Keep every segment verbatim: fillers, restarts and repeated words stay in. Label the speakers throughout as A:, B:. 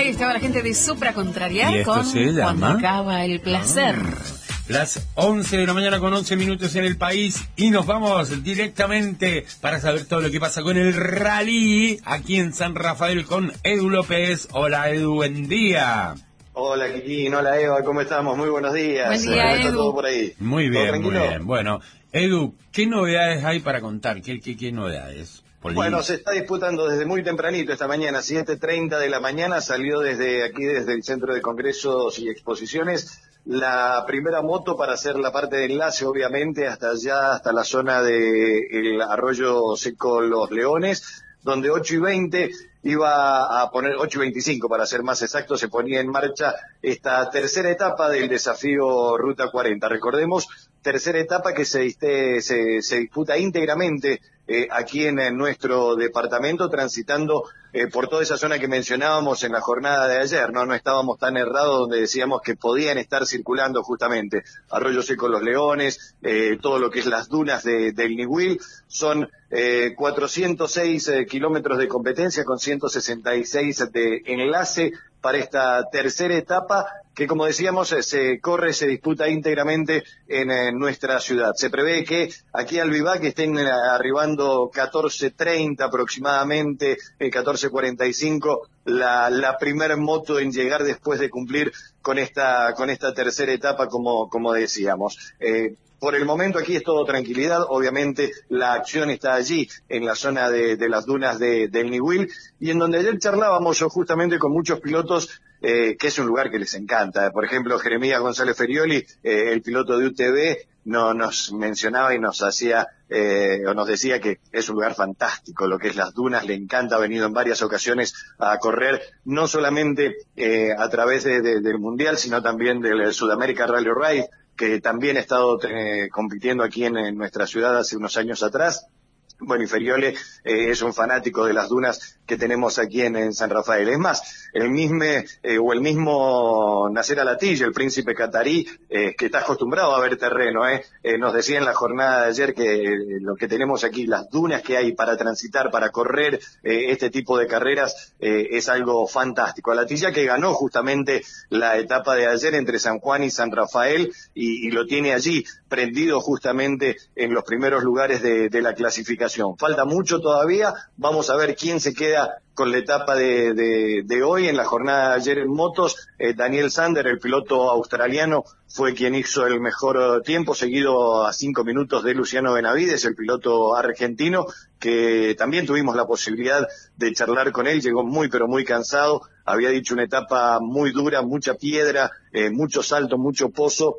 A: Ahí estaba la gente de Supra Contraria
B: ¿Y esto
A: con
B: se llama?
A: Cuando acaba el placer.
B: Ah, las once de la mañana con once minutos en el país y nos vamos directamente para saber todo lo que pasa con el rally aquí en San Rafael con Edu López. Hola Edu, buen día.
C: Hola Kikín, hola Eva, ¿cómo estamos? Muy buenos días.
A: Buen día,
C: ¿Cómo está
A: Edu.
C: todo por ahí?
B: Muy
C: ¿Todo
B: bien, muy
C: tranquilo?
B: bien. Bueno, Edu, ¿qué novedades hay para contar? ¿Qué, qué, qué novedades? Poli-
C: Bueno, se está disputando desde muy tempranito esta mañana, siete treinta de la mañana, salió desde aquí, desde el Centro de Congresos y Exposiciones, la primera moto para hacer la parte de enlace, obviamente, hasta allá, hasta la zona del Arroyo Seco Los Leones, donde ocho y veinte iba a poner, ocho y veinticinco para ser más exacto, se ponía en marcha esta tercera etapa del desafío Ruta cuarenta. Recordemos, tercera etapa que se, diste, se, se disputa íntegramente eh, aquí en, en nuestro departamento, transitando eh, por toda esa zona que mencionábamos en la jornada de ayer, ¿no? No estábamos tan errados donde decíamos que podían estar circulando justamente Arroyo Seco Los Leones, eh, todo lo que es las dunas de, del Niwil. Son eh, cuatrocientos seis eh, kilómetros de competencia con ciento sesenta y seis de enlace para esta tercera etapa que, como decíamos, eh, se corre, se disputa íntegramente en, en nuestra ciudad. Se prevé que aquí al Vivac estén eh, arribando catorce treinta aproximadamente, eh, catorce cuarenta y cinco, la, la primer moto en llegar después de cumplir con esta, con esta tercera etapa, como, como decíamos. Eh, Por el momento aquí es todo tranquilidad, obviamente la acción está allí, en la zona de, de las dunas de, del Niwil, y en donde ayer charlábamos yo justamente con muchos pilotos, eh, que es un lugar que les encanta. Por ejemplo, Jeremías González Ferioli, eh, el piloto de U T V, no, nos mencionaba y nos hacía, eh, o nos decía que es un lugar fantástico, lo que es las dunas, le encanta, ha venido en varias ocasiones a correr, no solamente eh, a través de, de, del Mundial, sino también del Sudamérica Rally Ride, que también ha estado eh, compitiendo aquí en, en nuestra ciudad hace unos años atrás. Bueno, y Feriole eh, es un fanático de las dunas que tenemos aquí en, en San Rafael. Es más, el mismo, eh, o el mismo Nasser Al-Attiyah, el príncipe catarí, eh, que está acostumbrado a ver terreno, eh, eh, nos decía en la jornada de ayer que eh, lo que tenemos aquí, las dunas que hay para transitar, para correr eh, este tipo de carreras, eh, es algo fantástico. Al-Attiyah que ganó justamente la etapa de ayer entre San Juan y San Rafael, y, y lo tiene allí, prendido justamente en los primeros lugares de, de la clasificación. Falta mucho todavía, vamos a ver quién se queda con la etapa de, de, de hoy. En la jornada de ayer en motos, eh, Daniel Sander, el piloto australiano, fue quien hizo el mejor tiempo, seguido a cinco minutos de Luciano Benavides, el piloto argentino, que también tuvimos la posibilidad de charlar con él. Llegó muy pero muy cansado, había dicho una etapa muy dura, mucha piedra, eh, mucho salto, mucho pozo,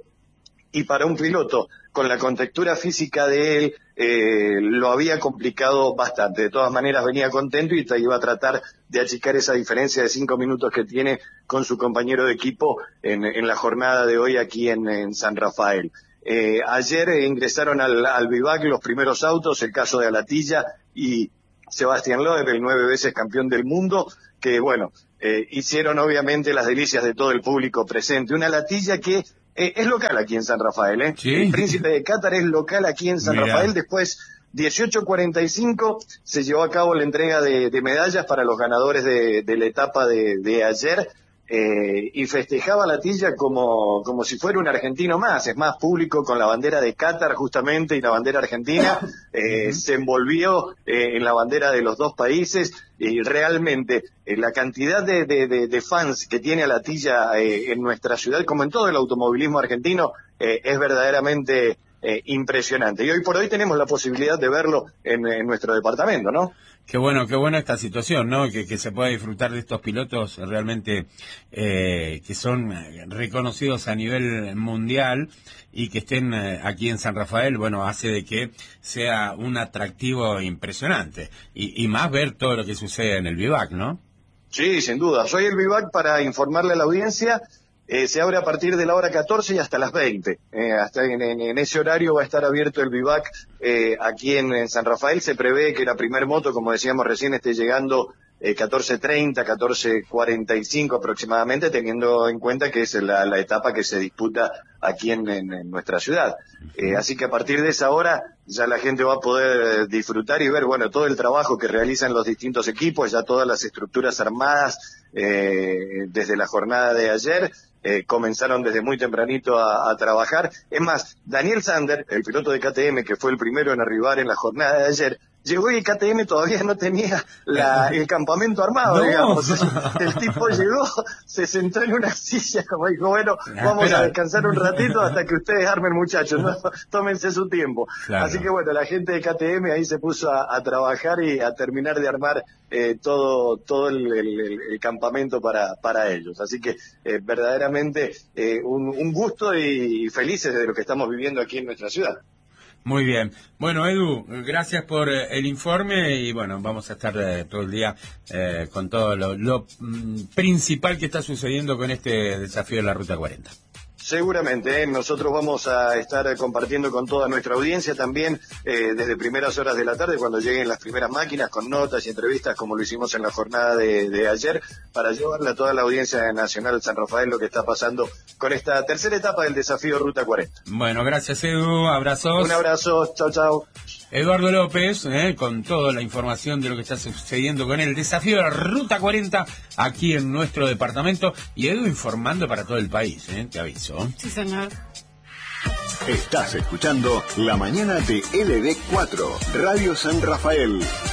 C: y para un piloto con la contextura física de él, eh, lo había complicado bastante. De todas maneras venía contento y iba a tratar de achicar esa diferencia de cinco minutos que tiene con su compañero de equipo en, en la jornada de hoy aquí en, en San Rafael. Eh, ayer eh, ingresaron al, al Vivac los primeros autos, el caso de Al-Attiyah y Sebastián Loeb, el nueve veces campeón del mundo, que bueno, eh, hicieron obviamente las delicias de todo el público presente. Una Al-Attiyah que Eh, es local aquí en San Rafael, ¿eh?
B: ¿Sí?
C: El Príncipe de Qatar es local aquí en San
B: Mirá.
C: Rafael. Después, dieciocho cuarenta y cinco, se llevó a cabo la entrega de, de medallas para los ganadores de, de la etapa de, de ayer, eh, y festejaba la Al-Attiyah como, como si fuera un argentino más. Es más, público con la bandera de Qatar justamente y la bandera argentina, eh, uh-huh. se envolvió eh, en la bandera de los dos países, y realmente eh, la cantidad de, de, de, de fans que tiene Al-Attiyah eh, en nuestra ciudad, como en todo el automovilismo argentino, eh, es verdaderamente eh, impresionante. Y hoy por hoy tenemos la posibilidad de verlo en, en nuestro departamento, ¿no?
B: Qué bueno, qué buena esta situación, ¿no? Que, que se pueda disfrutar de estos pilotos realmente eh, que son reconocidos a nivel mundial y que estén eh, aquí en San Rafael, bueno, hace de que sea un atractivo impresionante. Y, y más ver todo lo que sucede en el Vivac, ¿no?
C: Sí, sin duda. Soy el Vivac para informarle a la audiencia. Eh, se abre a partir de la hora catorce y hasta las veinte. Eh, hasta en, en, en ese horario va a estar abierto el Vivac eh, aquí en, en San Rafael. Se prevé que la primer moto, como decíamos recién, esté llegando eh, catorce treinta, catorce cuarenta y cinco aproximadamente, teniendo en cuenta que es la, la etapa que se disputa aquí en, en, en nuestra ciudad. Eh, así que a partir de esa hora ya la gente va a poder disfrutar y ver, bueno, todo el trabajo que realizan los distintos equipos, ya todas las estructuras armadas eh, desde la jornada de ayer. Eh, comenzaron desde muy tempranito a, a trabajar. Es más, Daniel Sander, el piloto de K T M, que fue el primero en arribar en la jornada de ayer, llegó y K T M todavía no tenía la, el campamento armado, no. digamos. El tipo llegó, se sentó en una silla, como dijo, bueno, vamos Espera. a descansar un ratito hasta que ustedes armen, muchachos, ¿no? Tómense su tiempo. Claro. Así que bueno, la gente de K T M ahí se puso a, a trabajar y a terminar de armar eh, todo todo el, el, el campamento para para ellos. Así que eh, verdaderamente eh, un, un gusto y felices de lo que estamos viviendo aquí en nuestra ciudad.
B: Muy bien. Bueno, Edu, gracias por eh, el informe y bueno, vamos a estar eh, todo el día eh, con todo lo, lo mm, principal que está sucediendo con este desafío de la Ruta cuarenta.
C: Seguramente, ¿eh? Nosotros vamos a estar compartiendo con toda nuestra audiencia también eh, desde primeras horas de la tarde, cuando lleguen las primeras máquinas, con notas y entrevistas como lo hicimos en la jornada de, de ayer, para llevarle a toda la audiencia nacional San Rafael lo que está pasando con esta tercera etapa del desafío Ruta cuarenta.
B: Bueno, gracias Edu, abrazos.
C: Un abrazo, chao, chao.
B: Eduardo López, eh, con toda la información de lo que está sucediendo con el desafío de la Ruta cuarenta aquí en nuestro departamento. Y Edu informando para todo el país, eh, te aviso.
A: Sí, señor.
D: Estás escuchando La Mañana de L D cuatro, Radio San Rafael.